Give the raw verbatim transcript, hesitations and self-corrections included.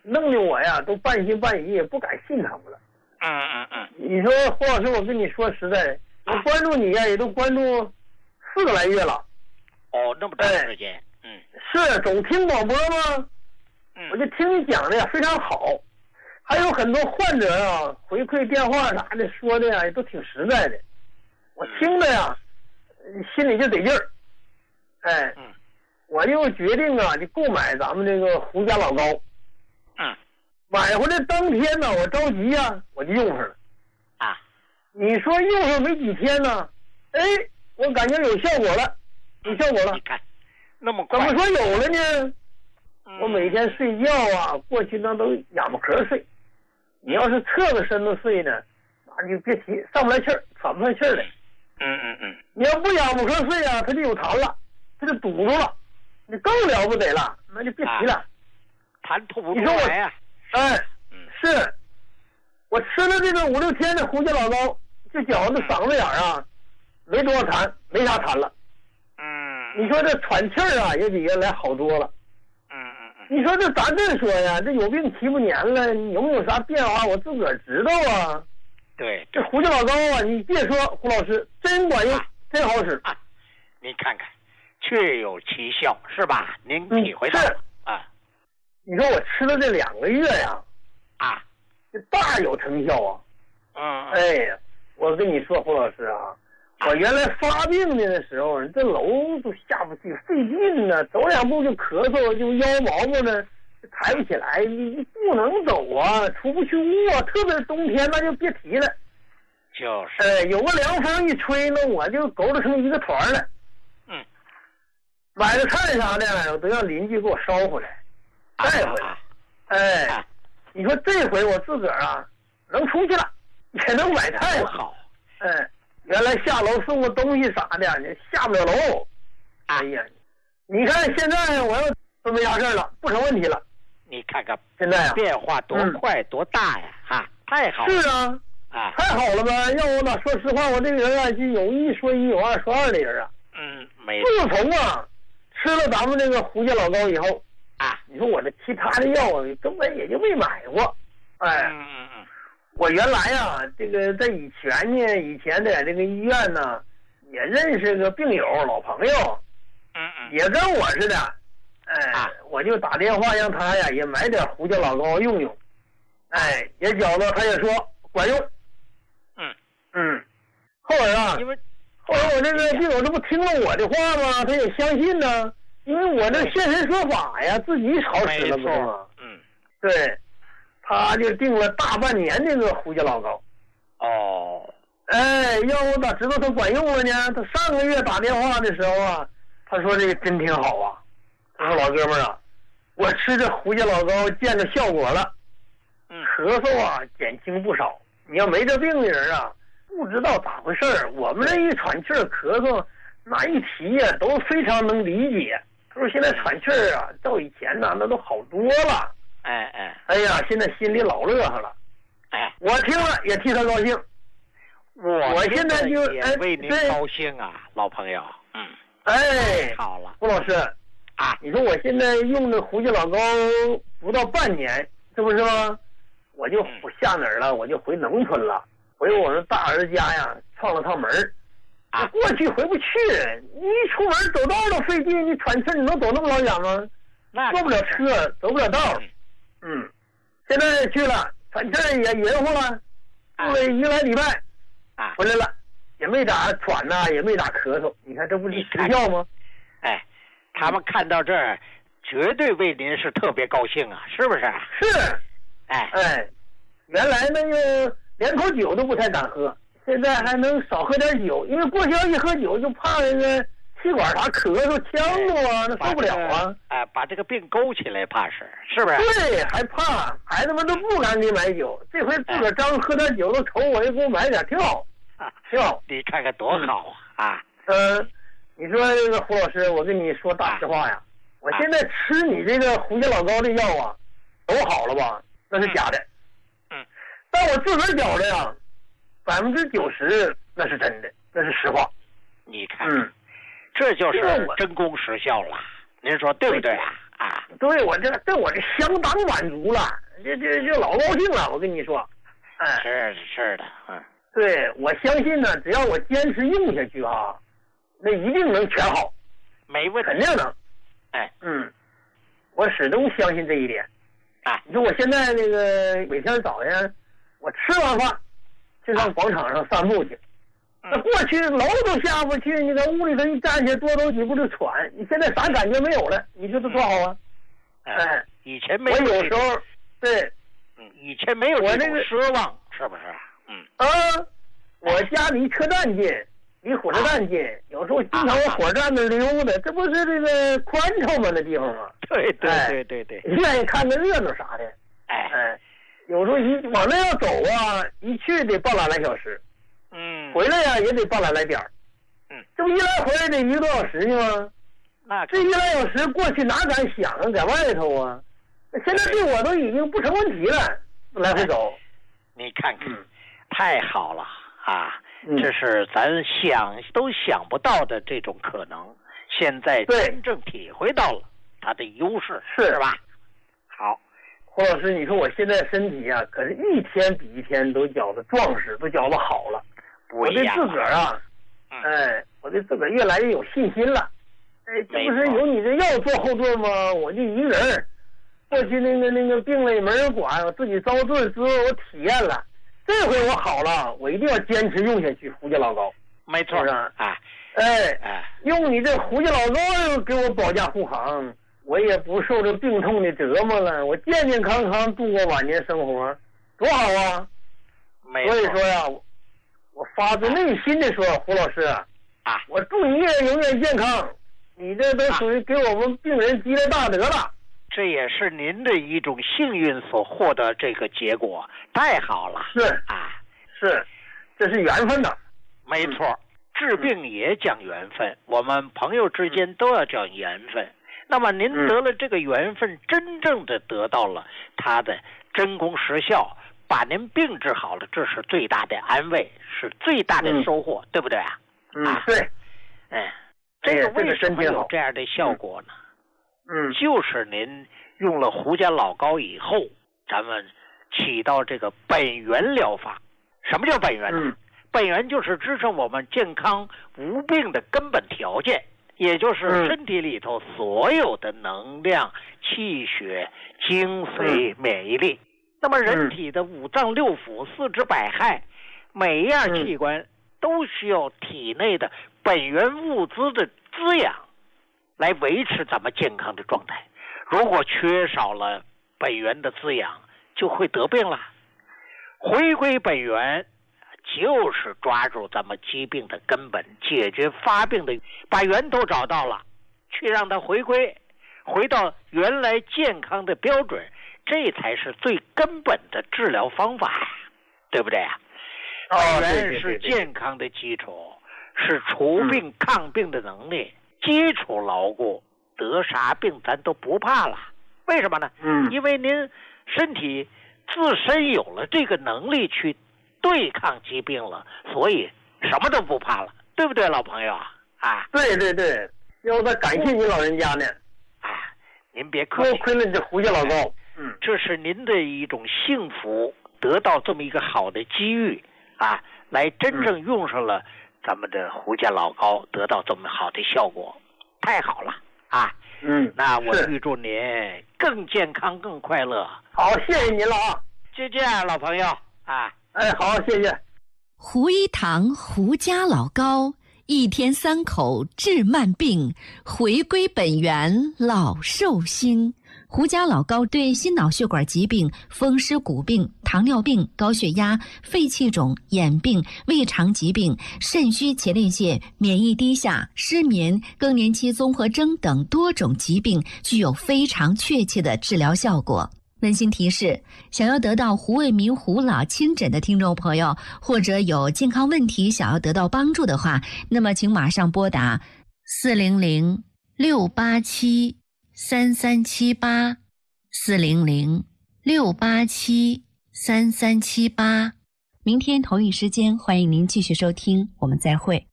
弄得我呀都半信半疑，也不敢信他们了。 嗯嗯嗯。 你说胡老师，我跟你说实在，我关注你呀，也都关注四个来月了。 哦，那么长时间。哎、嗯。 是总听广播吗？ 嗯。 我就听你讲的呀，非常好。还有很多患者啊，回馈电话啥的说的呀，也都挺实在的。我听着呀，心里就得劲儿。哎。 嗯。 我就决定啊，就购买咱们这个胡家老膏。 嗯。 买回来当天呢，我着急呀、啊，我就用上了。 啊。 你说用上没几天呢，哎，我感觉有效果了，有效果了。 你看，那么快。 怎么说有了呢？ 嗯、 我每天睡觉啊，过去那都仰巴壳睡。你要是侧个身子睡呢，那就别提，上不来气儿，喘不上气儿来。 嗯嗯嗯。 你要不仰巴壳睡啊，它就有痰了，它就堵住了，你更了不得了，那就别提了。 痰吐不出来呀。 哎，嗯，是。我吃了这个五六天的胡家老膏，就觉得嗓子眼儿啊，没多少痰，没啥痰了。 嗯。 你说这喘气儿啊，也比原来好多了。 嗯嗯嗯。 你说这咱这说呀，这有病七八年了，你有没有啥变化？我自个儿知道啊。 对。 这胡家老膏啊，你别说，胡老师真管用，啊、真好使。 啊，你看看，确有其效，是吧？您体会到了、 嗯、 啊？ 你说我吃了这两个月呀， 啊， 这大有成效啊。 嗯。 哎呀，我跟你说，胡老师啊。我原来发病的时候，这楼都下不去，费劲呢，走两步就咳嗽，就腰毛毛呢，抬不起来，你不能走啊，出不去屋啊，特别是冬天那就别提了。 就是。 哎，有个凉风一吹呢，我就勾搭成一个团了。 嗯。 买的菜啥的，我都让邻居给我捎回来，带回来。啊、哎、啊，你说这回我自个儿啊，能出去了，也能买菜了。 好。 哎。原来下楼送个东西啥的，你下不了楼。哎呀，你看现在我要都没啥事了，不成问题了。 你看看现在啊， 变化多快、嗯、多大呀！哈，太好了。 是啊， 啊， 太好了吧？要我哪说实话，我这个人啊，就有一说一，有二说二的人啊。 嗯，没。 自从啊吃了咱们这个胡家老膏以后啊， 你说我这其他的药啊，根本也就没买过。哎。 嗯嗯嗯。 我原来啊，这个在以前呢，以前在这个医院呢，也认识个病友老朋友， 嗯嗯， 也跟我似的，哎，啊、我就打电话让他呀也买点胡家老膏用用，哎，也觉得他也说管用， 嗯嗯，后来啊， 因为后来我这个病友这不听了我的话吗？他也相信呢，因为我这现身说法呀，自己好使了不是吗？ 嗯， 对。他就订了大半年这个胡家老膏。 哦， 哎，要我咋知道他管用了呢？他上个月打电话的时候啊，他说这个真挺好啊。他说老哥们儿啊，我吃这胡家老膏见着效果了， 嗯， 咳嗽啊减轻不少。你要没这病的人啊，不知道咋回事儿。我们这一喘气儿咳嗽，那一提呀、啊、都非常能理解。他说现在喘气儿啊，照以前呢那都好多了。 哎哎， 哎呀，现在心里老乐呵了。 哎， 我听了也替他高兴。 我我现在就也为您高兴啊，老朋友。嗯， 哎， 好了， 胡老师啊， 你说我现在用的胡家老膏不到半年，是不是吗？我就不下哪儿了，我就回农村了，回我们大儿子家呀，串了趟门儿。 啊， 过去回不去，你一出门走道都费劲，你喘气你能走那么老远吗？ 那坐不了车，走不了道。嗯，现在去了，喘气也匀乎了，住了一个来礼拜， 啊， 回来了，也没咋喘呐、啊，也没咋咳嗽。你看这不是实效吗？ 哎，他们看到这儿，绝对为您是特别高兴啊，是不是？ 是， 哎哎，原来那个连口酒都不太敢喝，现在还能少喝点酒，因为过去一喝酒就怕那个气管啥咳嗽呛着啊，那受不了啊！ 哎、呃，把这个病勾起来，怕是是不是？ 对，还怕孩子们都不敢给买酒，这回自个儿张喝点酒都愁我也给我买点，挺好，挺好。 你看看多好啊！啊， 呃，你说这个胡老师，我跟你说大实话呀，我现在吃你这个胡家老膏的药啊，都好了吧？那是假的。 嗯。 但我自个儿觉着呀，百分之九十那是真的，那是实话。 你看。 嗯。 这就是真功实效了，您说对不对啊？ 啊。 对我这这我这相当满足了，这这这老高兴了，我跟你说，哎， 是是的，嗯， 对我相信呢，只要我坚持用下去啊，那一定能全好， 没问题， 肯定能。 哎， 嗯，我始终相信这一点。 啊， 你说我现在那个每天早上我吃完饭就上广场上散步去。那过去楼都下不去，你在屋里头一站起多走几步就喘，你现在啥感觉没有了？你说这多好啊！哎， 以前没有， 我有时候对， 嗯，以前没有这种奢望，是不是？嗯啊，我家离车站近，离火车站近，有时候经常往火车站那溜达，这不是这个宽敞吗？那地方吗？ 对对对对对， 愿意看个热闹啥的。 哎哎，有时候一往那要走啊，一去得半拉来小时。 嗯， 回来呀也得半来来点儿， 嗯， 这不一来回来得一个多小时呢吗？ 那这一来小时过去哪敢想啊，在外头啊，现在对我都已经不成问题了，来回走。 你看看， 嗯、 太好了啊！ 嗯、 这是咱想都想不到的这种可能，现在真正体会到了它的优势， 是是吧？好。 胡老师，你说我现在身体啊，可是一天比一天都觉得壮实，都觉得好了。我对自个儿啊， 嗯、 哎，我对自个儿越来越有信心了。哎，这不是有你这药做后盾吗？我就一个人，过去那个那个病了也没人管，我自己遭罪之后我体验了，这回我好了，我一定要坚持用下去。胡家老高， 没错啊， 哎哎哎， 用你这胡家老高给我保驾护航。我也不受这病痛的折磨了，我健健康康度过晚年生活，多好啊！所以说呀，我发自内心的说，胡老师啊，我祝你也永远健康，你这都属于给我们病人积了大德了。 这也是您的一种幸运所获得这个结果，太好了。 是啊， 是，这是缘分的。 没错，嗯、治病也讲缘分，我们朋友之间都要讲缘分。那么您得了这个缘分，嗯、真正的得到了它的真功实效，把您病治好了，这是最大的安慰，是最大的收获，嗯、对不对啊？ 嗯，啊、对。 哎，这个为什么有这样的效果呢？ 嗯， 就是您用了胡家老高以后，咱们起到这个本源疗法。什么叫本源呢？ 嗯、 本源就是支撑我们健康无病的根本条件。也就是身体里头所有的能量、气血、精髓、免疫力。那么人体的五脏六腑、四肢百骸，每一样器官都需要体内的本源物资的滋养，来维持咱们健康的状态。如果缺少了本源的滋养，就会得病了。回归本源。就是抓住咱们疾病的根本，解决发病的，把源头找到了，去让它回归，回到原来健康的标准，这才是最根本的治疗方法，对不对啊？本源是健康的基础，是除病抗病的能力，基础牢固，得啥病咱都不怕了。为什么呢？ 嗯， 因为您身体自身有了这个能力去对抗疾病了，所以什么都不怕了，对不对，老朋友啊？啊， 对对对，要再感谢你老人家呢。 啊，您别客气， 多亏了你这胡家老高。嗯， 这是您的一种幸福，得到这么一个好的机遇啊，来真正用上了咱们的胡家老高，得到这么好的效果，太好了啊！ 嗯， 那我预祝您更健康、更快乐。 好，谢谢您了啊！ 就这样，老朋友啊。 哎，好，谢谢。 胡一堂胡家老高，一天三口治慢病，回归本源老寿星。胡家老高对心脑血管疾病、风湿骨病、糖尿病、高血压、肺气肿、眼病、胃肠疾病、肾虚前列腺、免疫低下、失眠、更年期综合征等多种疾病具有非常确切的治疗效果。温馨提示：想要得到胡卫民胡老亲诊的听众朋友，或者有健康问题想要得到帮助的话，那么请马上拨打四零零六八七三三七八四零零六八七三三七八。明天同一时间，欢迎您继续收听，我们再会。